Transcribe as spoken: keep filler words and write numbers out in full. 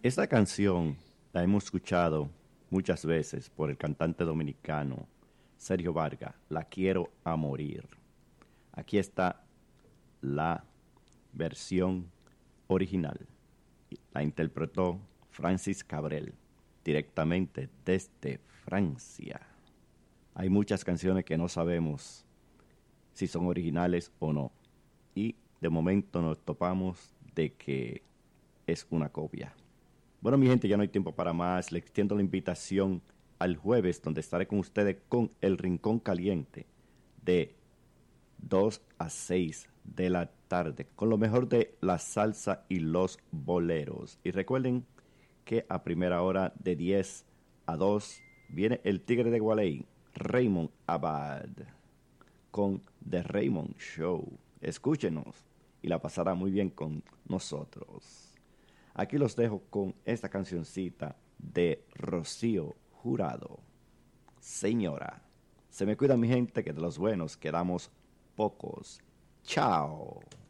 Esta canción la hemos escuchado muchas veces por el cantante dominicano Sergio Vargas, La quiero a morir. Aquí está la versión original. La interpretó Francis Cabrel, directamente desde Francia. Hay muchas canciones que no sabemos si son originales o no. Y de momento nos topamos de que es una copia. Bueno, mi gente, ya no hay tiempo para más. Le extiendo la invitación al jueves, donde estaré con ustedes con El Rincón Caliente, de dos a seis de la tarde, con lo mejor de la salsa y los boleros. Y recuerden que a primera hora, de diez a dos, viene el Tigre de Gualey, Raymond Abad, con The Raymond Show. Escúchenos y la pasará muy bien con nosotros. Aquí los dejo con esta cancioncita de Rocío Jurado. Señora, se me cuida mi gente, que de los buenos quedamos pocos. Chao.